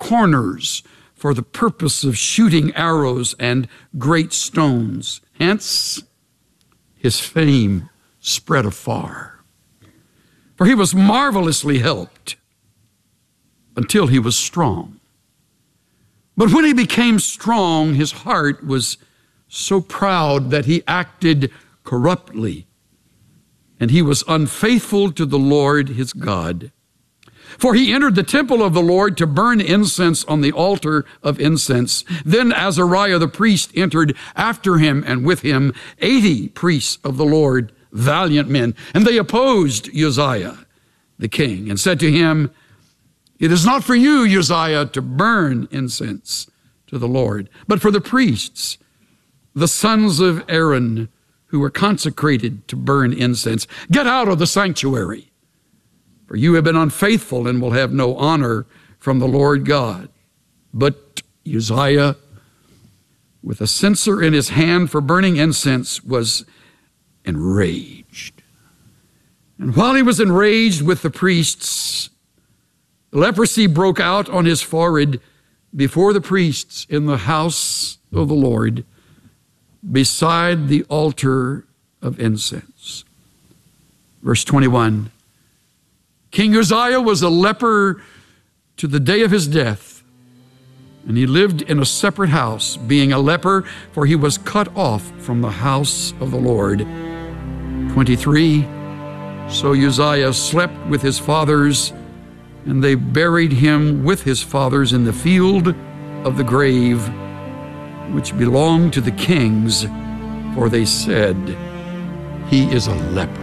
corners for the purpose of shooting arrows and great stones. Hence, his fame spread afar. For he was marvelously helped until he was strong. But when he became strong, his heart was so proud that he acted corruptly, and he was unfaithful to the Lord his God. For he entered the temple of the Lord to burn incense on the altar of incense. Then Azariah the priest entered after him, and with him 80 priests of the Lord, valiant men. And they opposed Uzziah the king and said to him, "It is not for you, Uzziah, to burn incense to the Lord, but for the priests, the sons of Aaron, who were consecrated to burn incense. Get out of the sanctuary, for you have been unfaithful and will have no honor from the Lord God." But Uzziah, with a censer in his hand for burning incense, was enraged. And while he was enraged with the priests, leprosy broke out on his forehead before the priests in the house of the Lord, beside the altar of incense. Verse 21, King Uzziah was a leper to the day of his death, and he lived in a separate house, being a leper, for he was cut off from the house of the Lord. 23, so Uzziah slept with his fathers, and they buried him with his fathers in the field of the grave, which belonged to the kings, for they said, "He is a leper."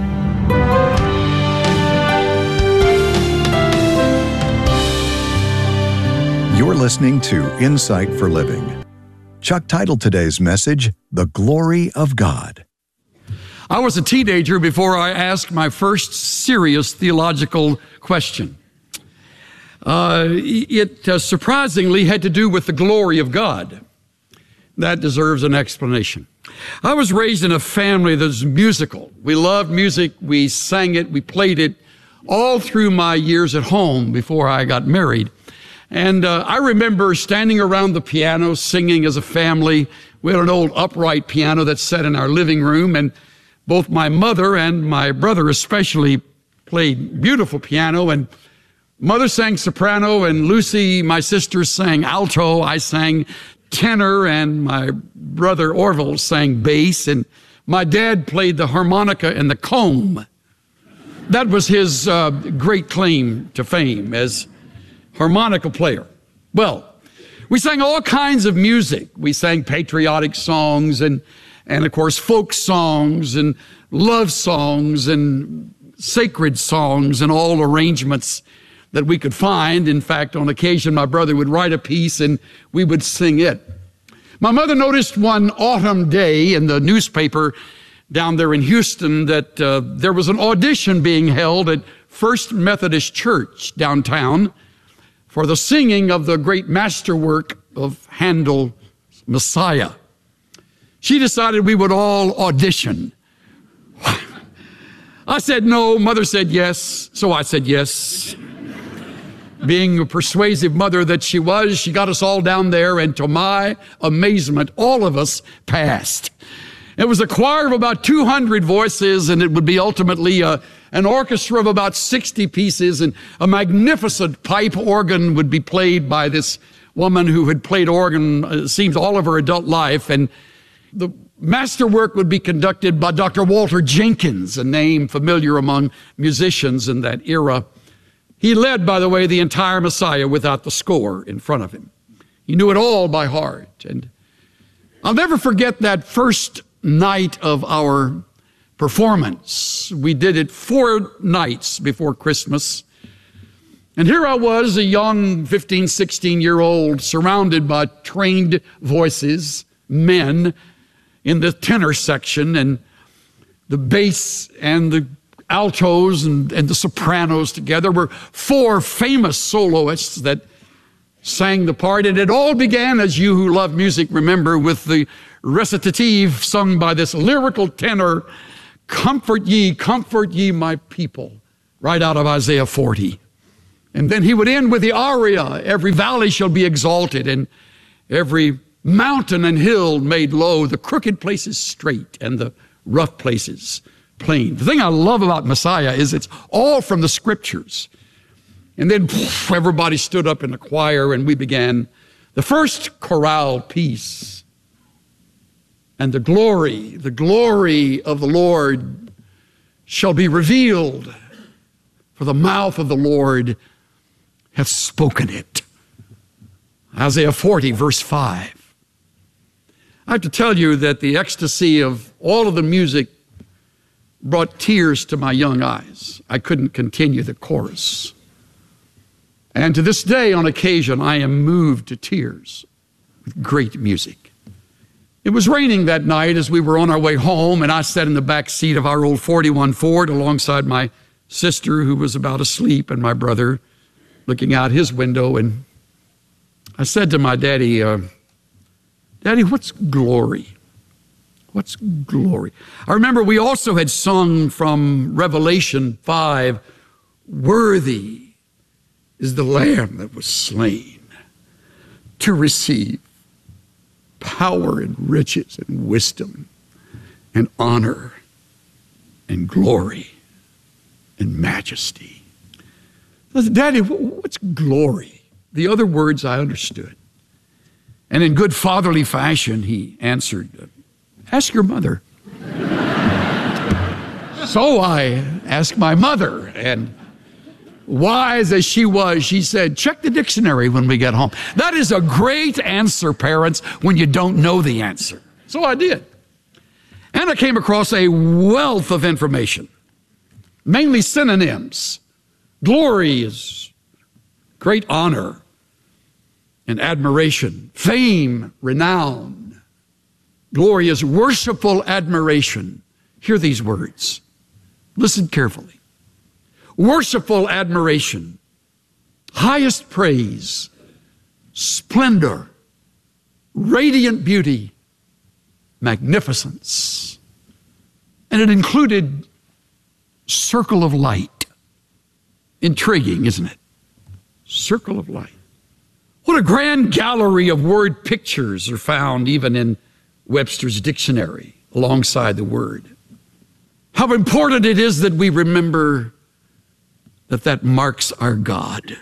You're listening to Insight for Living. Chuck titled today's message, "The Glory of God." I was a teenager before I asked my first serious theological question. It surprisingly had to do with the glory of God. That deserves an explanation. I was raised in a family that's musical. We loved music, we sang it, we played it all through my years at home before I got married. And I remember standing around the piano singing as a family. We had an old upright piano that sat in our living room, and both my mother and my brother especially played beautiful piano, and Mother sang soprano, and Lucy, my sister, sang alto. I sang tenor, and my brother Orville sang bass, and my dad played the harmonica and the comb. That was his great claim to fame as harmonica player. Well, we sang all kinds of music. We sang patriotic songs and of course folk songs and love songs and sacred songs and all arrangements that we could find. In fact, on occasion, my brother would write a piece and we would sing it. My mother noticed one autumn day in the newspaper down there in Houston that there was an audition being held at First Methodist Church downtown for the singing of the great masterwork of Handel's Messiah. She decided we would all audition. I said no, Mother said yes, so I said yes. Being a persuasive mother that she was, she got us all down there, and to my amazement, all of us passed. It was a choir of about 200 voices, and it would be ultimately an orchestra of about 60 pieces, and a magnificent pipe organ would be played by this woman who had played organ, it seems, all of her adult life, and the masterwork would be conducted by Dr. Walter Jenkins, a name familiar among musicians in that era. He led, by the way, the entire Messiah without the score in front of him. He knew it all by heart. And I'll never forget that first night of our performance. We did it 4 nights before Christmas. And here I was, a young 15, 16-year-old, surrounded by trained voices, men, in the tenor section, and the bass and the altos and the sopranos together were 4 famous soloists that sang the part. And it all began, as you who love music remember, with the recitative sung by this lyrical tenor, comfort ye, my people, right out of Isaiah 40. And then he would end with the aria, every valley shall be exalted, and every mountain and hill made low, the crooked places straight, and the rough places plain. The thing I love about Messiah is it's all from the scriptures. And then everybody stood up in the choir, and we began the first chorale piece. And the glory of the Lord shall be revealed, for the mouth of the Lord hath spoken it. Isaiah 40, verse 5. I have to tell you that the ecstasy of all of the music brought tears to my young eyes. I couldn't continue the chorus. And to this day, on occasion, I am moved to tears with great music. It was raining that night as we were on our way home, and I sat in the back seat of our old 41 Ford alongside my sister, who was about asleep, and my brother looking out his window. And I said to my daddy, Daddy, what's glory? What's glory? I remember we also had sung from Revelation 5, worthy is the Lamb that was slain to receive power and riches and wisdom and honor and glory and majesty. Daddy, what's glory? The other words I understood. And in good fatherly fashion, he answered, ask your mother. So I asked my mother, and wise as she was, she said, check the dictionary when we get home. That is a great answer, parents, when you don't know the answer. So I did. And I came across a wealth of information, mainly synonyms. Glory is great honor and admiration. Fame, renown. Glory is worshipful admiration. Hear these words. Listen carefully. Worshipful admiration, highest praise, splendor, radiant beauty, magnificence. And it included circle of light. Intriguing, isn't it? Circle of light. What a grand gallery of word pictures are found even in Webster's dictionary alongside the word. How important it is that we remember that marks our God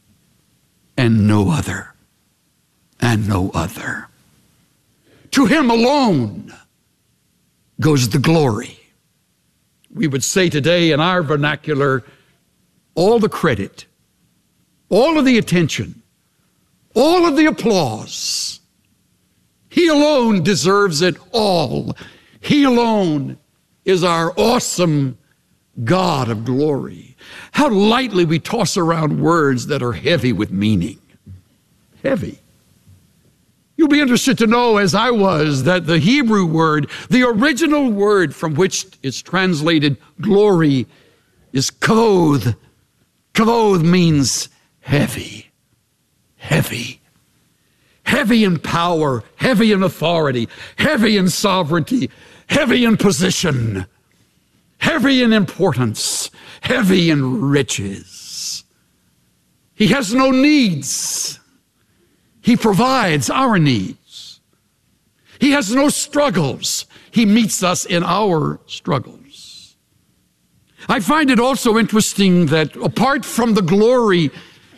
and no other, and no other. To him alone goes the glory. We would say today in our vernacular, all the credit, all of the attention, all of the applause. He alone deserves it all. He alone is our awesome God of glory. How lightly we toss around words that are heavy with meaning. Heavy. You'll be interested to know, as I was, that the Hebrew word, the original word from which it's translated glory, is kavod. Kavod means heavy. Heavy. Heavy in power, heavy in authority, heavy in sovereignty, heavy in position, heavy in importance, heavy in riches. He has no needs. He provides our needs. He has no struggles. He meets us in our struggles. I find it also interesting that apart from the glory,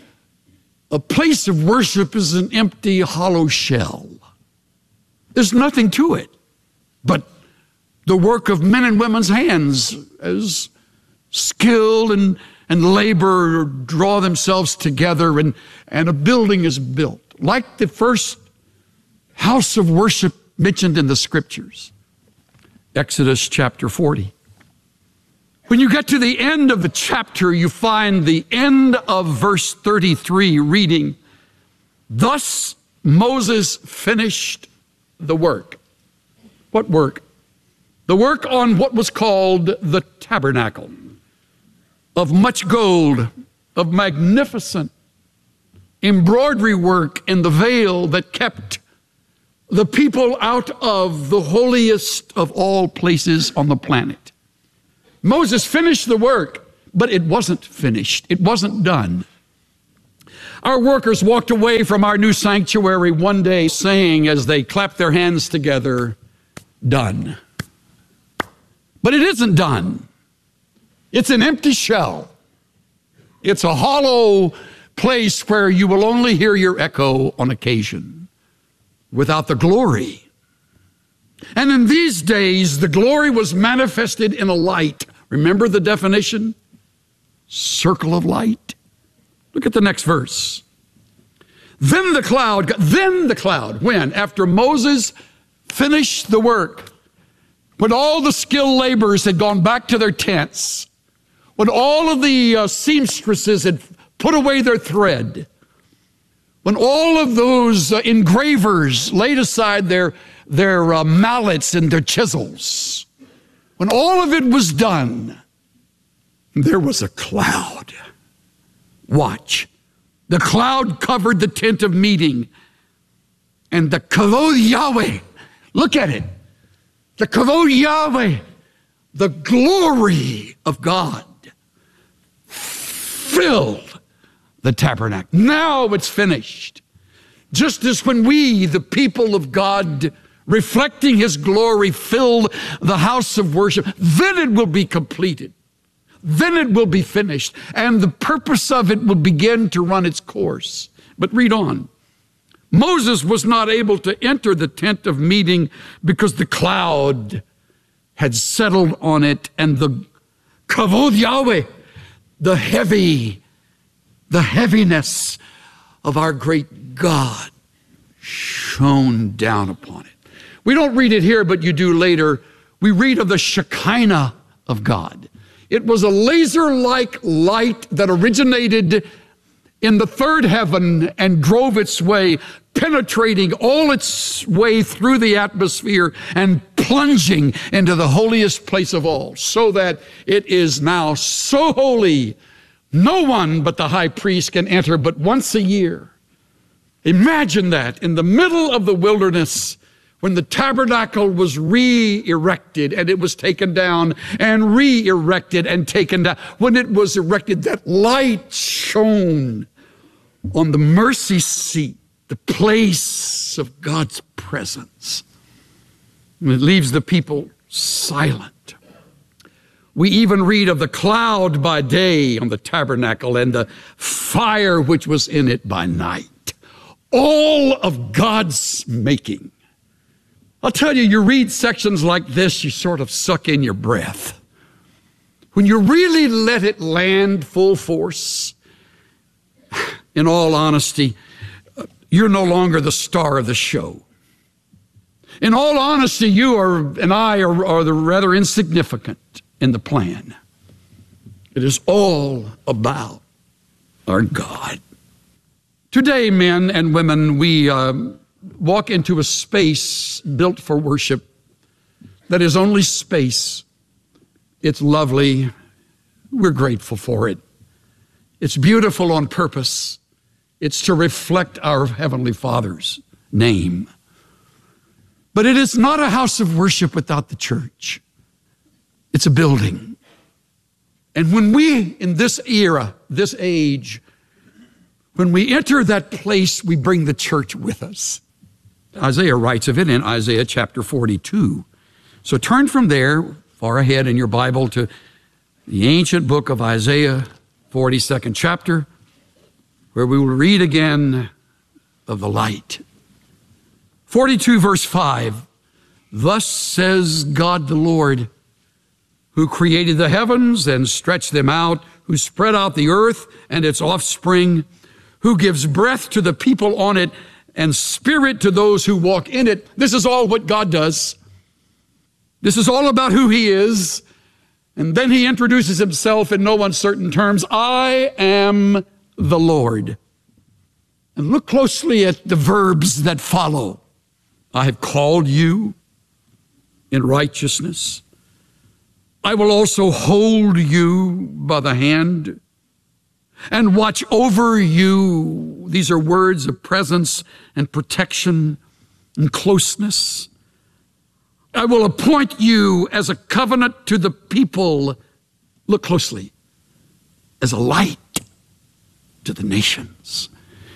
a place of worship is an empty, hollow shell. There's nothing to it but the work of men and women's hands as skill and labor draw themselves together and a building is built. Like the first house of worship mentioned in the scriptures, Exodus chapter 40. When you get to the end of the chapter, you find the end of verse 33 reading, thus Moses finished the work. What work? The work on what was called the tabernacle, of much gold, of magnificent embroidery work in the veil that kept the people out of the holiest of all places on the planet. Moses finished the work, but it wasn't finished. It wasn't done. Our workers walked away from our new sanctuary one day saying as they clapped their hands together, "Done." But it isn't done. It's an empty shell. It's a hollow place where you will only hear your echo on occasion, without the glory. And in these days, the glory was manifested in a light. Remember the definition? Circle of light. Look at the next verse. Then the cloud, when? After Moses finished the work, when all the skilled laborers had gone back to their tents, when all of the seamstresses had put away their thread, when all of those engravers laid aside their mallets and their chisels, when all of it was done, there was a cloud. Watch. The cloud covered the tent of meeting, and the Kavod Yahweh, look at it, the Kavod Yahweh, the glory of God, filled the tabernacle. Now it's finished. Just as when we, the people of God, reflecting His glory, filled the house of worship, then it will be completed. Then it will be finished, and the purpose of it will begin to run its course. But read on. Moses was not able to enter the tent of meeting because the cloud had settled on it, and the Kavod Yahweh, the heaviness of our great God shone down upon it. We don't read it here, but you do later. We read of the Shekinah of God. It was a laser-like light that originated in the third heaven and drove its way, penetrating all its way through the atmosphere and plunging into the holiest place of all, so that it is now so holy, no one but the high priest can enter but once a year. Imagine that in the middle of the wilderness, when the tabernacle was re-erected and it was taken down and re-erected and taken down. When it was erected, that light shone on the mercy seat, the place of God's presence. And it leaves the people silent. We even read of the cloud by day on the tabernacle and the fire which was in it by night. All of God's making. I'll tell you, you read sections like this, you sort of suck in your breath. When you really let it land full force, in all honesty, you're no longer the star of the show. In all honesty, you and I are the rather insignificant in the plan. It is all about our God. Today, men and women, we walk into a space built for worship that is only space. It's lovely. We're grateful for it. It's beautiful on purpose. It's to reflect our Heavenly Father's name. But it is not a house of worship without the church. It's a building. And when we, in this era, this age, when we enter that place, we bring the church with us. Isaiah writes of it in Isaiah chapter 42. So turn from there, far ahead in your Bible, to the ancient book of Isaiah, 42nd chapter, where we will read again of the light. 42 verse 5, "Thus says God the Lord, who created the heavens and stretched them out, who spread out the earth and its offspring, who gives breath to the people on it and spirit to those who walk in it." This is all what God does. This is all about who He is. And then He introduces Himself in no uncertain terms. "I am the Lord." And look closely at the verbs that follow. "I have called you in righteousness. I will also hold you by the hand and watch over you." These are words of presence and protection and closeness. "I will appoint you as a covenant to the people." Look closely. "As a light to the nations."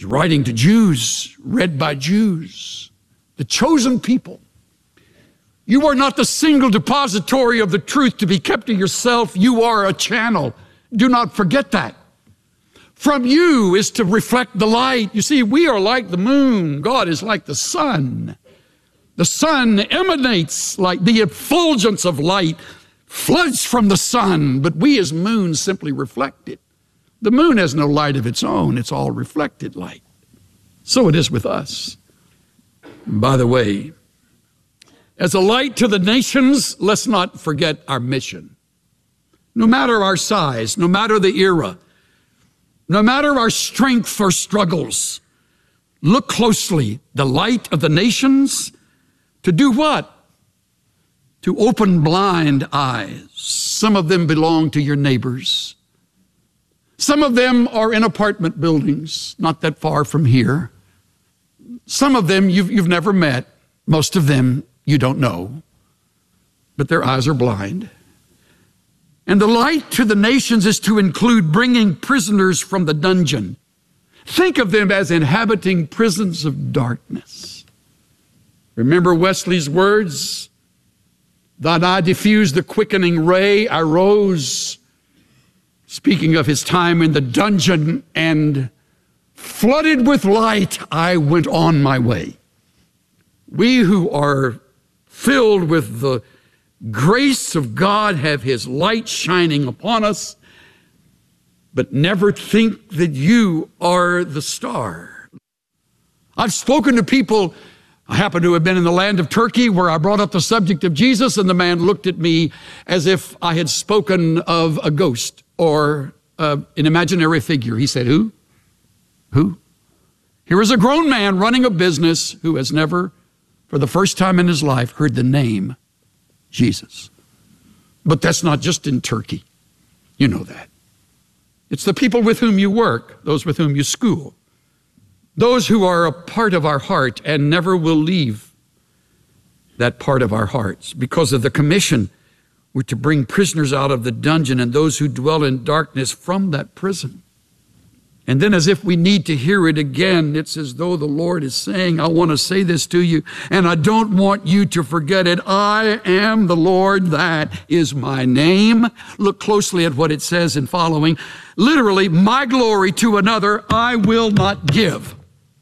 He's writing to Jews, read by Jews, the chosen people. You are not the single depository of the truth to be kept to yourself. You are a channel. Do not forget that. From you is to reflect the light. You see, we are like the moon. God is like the sun. The sun emanates like the effulgence of light, floods from the sun, but we as moon simply reflect it. The moon has no light of its own. It's all reflected light. So it is with us. By the way, as a light to the nations, let's not forget our mission. No matter our size, no matter the era, no matter our strength or struggles, look closely. The light of the nations, to do what? To open blind eyes. Some of them belong to your neighbors. Some of them are in apartment buildings, not that far from here. Some of them you've never met. Most of them you don't know. But their eyes are blind. And the light to the nations is to include bringing prisoners from the dungeon. Think of them as inhabiting prisons of darkness. Remember Wesley's words? Thine eye diffused the quickening ray. I rose, speaking of his time in the dungeon, and flooded with light, I went on my way. We who are filled with the grace of God have his light shining upon us, but never think that you are the star. I've spoken to people. I happen to have been in the land of Turkey where I brought up the subject of Jesus, and the man looked at me as if I had spoken of a ghost or an imaginary figure. He said, Who? Who? Here is a grown man running a business who has never, for the first time in his life, heard the name Jesus. But that's not just in Turkey. You know that. It's the people with whom you work, those with whom you school, those who are a part of our heart and never will leave that part of our hearts. Because of the commission, we're to bring prisoners out of the dungeon and those who dwell in darkness from that prison. And then as if we need to hear it again, it's as though the Lord is saying, I want to say this to you, and I don't want you to forget it. I am the Lord, that is my name. Look closely at what it says in following. Literally, my glory to another I will not give.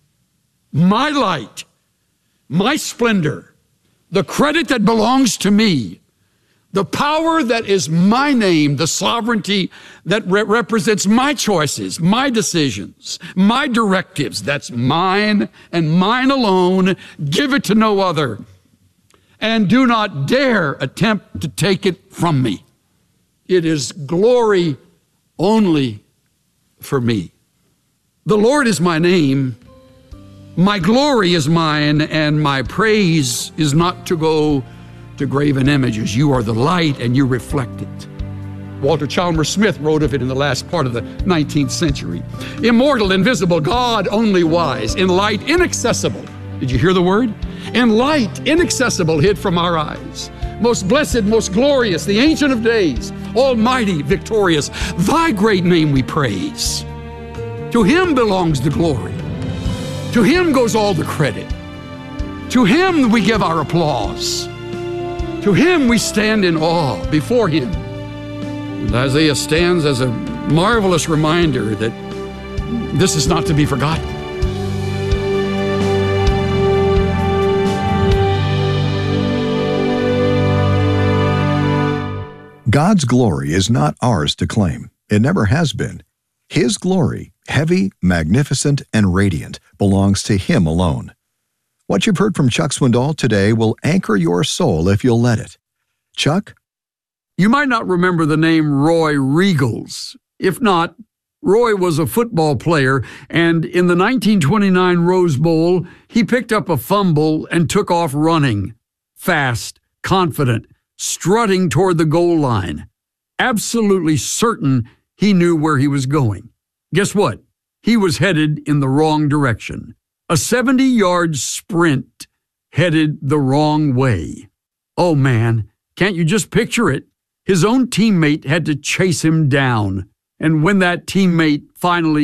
My light, my splendor, the credit that belongs to me, the power that is my name, the sovereignty that represents my choices, my decisions, my directives, that's mine and mine alone. Give it to no other. And do not dare attempt to take it from me. It is glory only for me. The Lord is my name. My glory is mine, and my praise is not to go to graven images. You are the light and you reflect it. Walter Chalmers Smith wrote of it in the last part of the 19th century. Immortal, invisible, God only wise, in light inaccessible. Did you hear the word? In light inaccessible, hid from our eyes. Most blessed, most glorious, the Ancient of Days, almighty, victorious, thy great name we praise. To him belongs the glory. To him goes all the credit. To him we give our applause. To him we stand in awe before him. And Isaiah stands as a marvelous reminder that this is not to be forgotten. God's glory is not ours to claim. It never has been. His glory, heavy, magnificent, and radiant, belongs to him alone. What you've heard from Chuck Swindoll today will anchor your soul if you'll let it. Chuck? You might not remember the name Roy Riegels. If not, Roy was a football player, and in the 1929 Rose Bowl, he picked up a fumble and took off running, fast, confident, strutting toward the goal line, absolutely certain he knew where he was going. Guess what? He was headed in the wrong direction. A 70-yard sprint headed the wrong way. Oh man, can't you just picture it? His own teammate had to chase him down. And when that teammate finally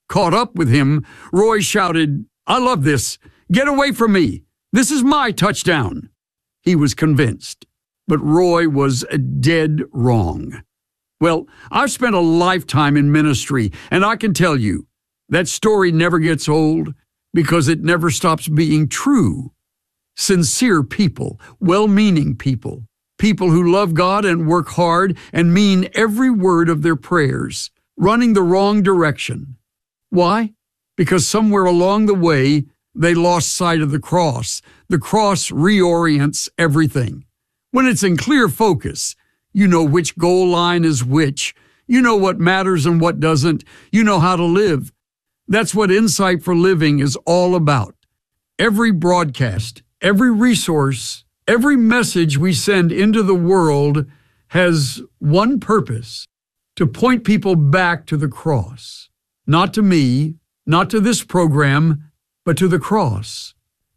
caught up with him, Roy shouted, "I love this. Get away from me. This is my touchdown." He was convinced, but Roy was dead wrong. Well, I've spent a lifetime in ministry, and I can tell you, that story never gets old because it never stops being true. Sincere people, well-meaning people, people who love God and work hard and mean every word of their prayers, running the wrong direction. Why? Because somewhere along the way, they lost sight of the cross. The cross reorients everything. When it's in clear focus, you know which goal line is which. You know what matters and what doesn't. You know how to live. That's what Insight for Living is all about. Every broadcast, every resource, every message we send into the world has one purpose: to point people back to the cross. Not to me, not to this program, but to the cross.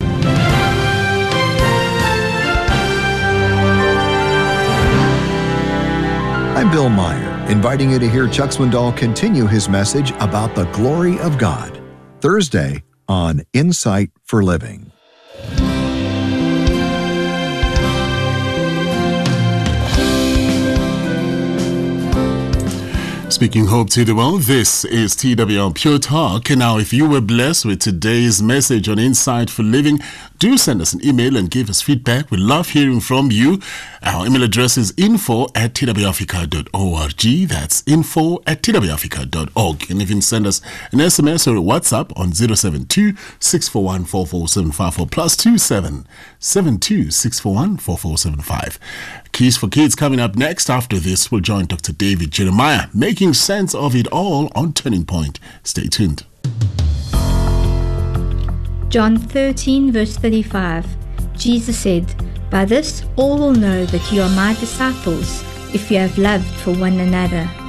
I'm Bill Meyer, inviting you to hear Chuck Swindoll continue his message about the glory of God, Thursday on Insight for Living. Speaking hope to the world, this is TWR Pure Talk. And now, if you were blessed with today's message on Insight for Living, do send us an email and give us feedback. We love hearing from you. Our email address is info@twrafrica.org. That's info@twrafrica.org. And you can send us an SMS or a WhatsApp on 072-641-4475 or +27 72-641-4475. Keys for Kids coming up next. After this, we'll join Dr. David Jeremiah, making sense of it all on Turning Point. Stay tuned. John 13, verse 35, Jesus said, "By this all will know that you are my disciples, if you have love for one another."